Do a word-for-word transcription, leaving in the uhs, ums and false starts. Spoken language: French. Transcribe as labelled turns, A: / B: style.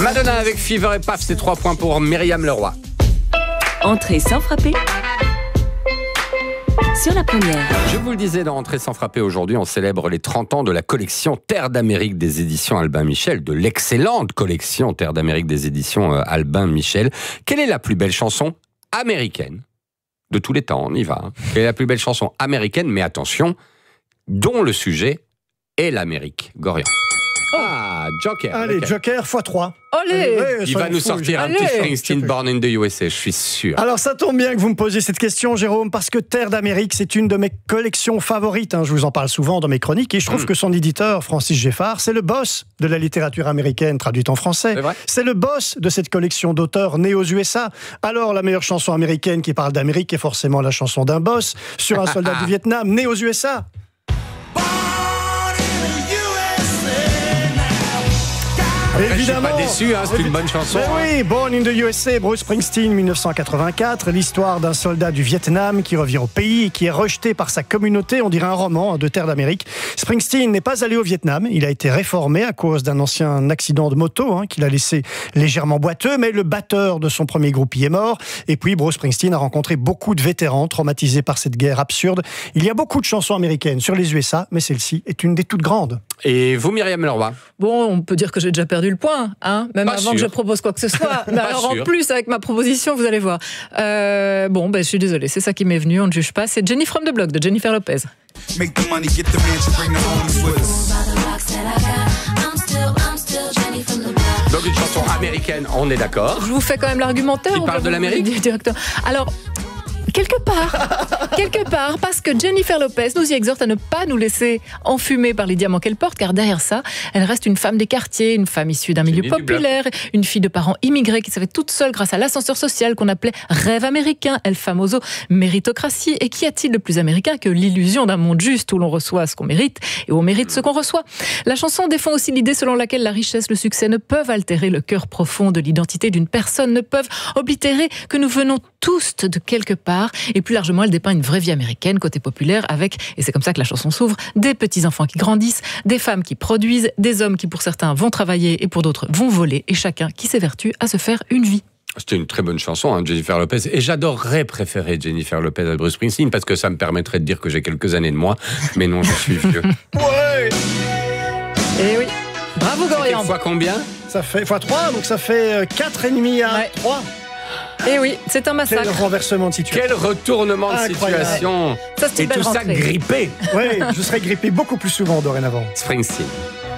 A: Madonna avec Fever et paf, c'est trois points pour Myriam Leroy.
B: Entrée sans frapper sur la première.
A: Je vous le disais, dans Entrée sans frapper, aujourd'hui, on célèbre les trente ans de la collection Terre d'Amérique des éditions Albin Michel, de l'excellente collection Terre d'Amérique des éditions Albin Michel. Quelle est la plus belle chanson américaine de tous les temps? On y va. Hein. Quelle est la plus belle chanson américaine, mais attention, dont le sujet est l'Amérique? Gorian. Ah, Joker.
C: Allez,
A: lequel?
C: Joker fois trois.
D: Allez,
C: Allez,
A: Il va nous sortir un
D: Allez.
A: petit Springsteen Born in the U S A, je suis sûr.
C: Alors ça tombe bien que vous me posiez cette question, Jérôme, parce que Terre d'Amérique, c'est une de mes collections favorites. Hein. Je vous en parle souvent dans mes chroniques et je trouve mmh. que son éditeur, Francis Geffard, c'est le boss de la littérature américaine traduite en français. C'est, c'est le boss de cette collection d'auteurs nés aux U S A. Alors la meilleure chanson américaine qui parle d'Amérique est forcément la chanson d'un boss sur un soldat du Vietnam né aux U S A.
A: Après, évidemment. Je suis pas déçu, hein, c'est une bonne chanson.
C: Mais oui, Born in the U S A, Bruce Springsteen, dix-neuf cent quatre-vingt-quatre, l'histoire d'un soldat du Vietnam qui revient au pays et qui est rejeté par sa communauté, on dirait un roman de Terre d'Amérique. Springsteen n'est pas allé au Vietnam, il a été réformé à cause d'un ancien accident de moto hein, qui l'a laissé légèrement boiteux, mais le batteur de son premier groupe y est mort. Et puis Bruce Springsteen a rencontré beaucoup de vétérans traumatisés par cette guerre absurde. Il y a beaucoup de chansons américaines sur les U S A, mais celle-ci est une des toutes grandes.
A: Et vous, Myriam Leroy?
D: Bon, on peut dire que j'ai déjà perdu le point, hein, même
A: pas
D: avant
A: sûr.
D: que je propose quoi que ce soit. Mais alors sûr. En plus, avec ma proposition, vous allez voir. Euh, bon, ben, je suis désolée, c'est ça qui m'est venu, on ne juge pas. C'est Jenny from the Block de Jennifer Lopez.
A: Donc une chanson américaine, on est d'accord.
D: Je vous fais quand même l'argumentaire.
A: Qui parle de l'Amérique
D: directeur. Alors... Quelque part, quelque part, parce que Jennifer Lopez nous y exhorte à ne pas nous laisser enfumer par les diamants qu'elle porte, car derrière ça, elle reste une femme des quartiers, une femme issue d'un milieu populaire, une fille de parents immigrés qui savait toute seule grâce à l'ascenseur social qu'on appelait rêve américain, el famoso méritocratie. Et qu'y a-t-il de plus américain que l'illusion d'un monde juste où l'on reçoit ce qu'on mérite et où on mérite ce qu'on reçoit? La chanson défend aussi l'idée selon laquelle la richesse, le succès ne peuvent altérer le cœur profond de l'identité d'une personne, ne peuvent oblitérer que nous venons tous de quelque part. Et plus largement, elle dépeint une vraie vie américaine, côté populaire, avec, et c'est comme ça que la chanson s'ouvre, des petits-enfants qui grandissent, des femmes qui produisent, des hommes qui pour certains vont travailler et pour d'autres vont voler, et chacun qui s'évertue à se faire une vie.
A: C'était une très bonne chanson, hein, Jennifer Lopez. Et j'adorerais préférer Jennifer Lopez à Bruce Springsteen, parce que ça me permettrait de dire que j'ai quelques années de moins, mais non, je suis vieux. Ouais.
D: Et oui. Bravo, Gorian.
A: Fois combien?
C: Ça fait fois trois, donc ça fait quatre et demi à
D: ouais.
C: trois.
D: Et oui, c'est un massacre.
C: Quel renversement de situation.
A: Quel retournement de
C: Incroyable.
A: situation.
D: Ça,
A: et tout rentrée. Ça grippé.
C: Oui, je serais grippé beaucoup plus souvent dorénavant.
A: Springsteen.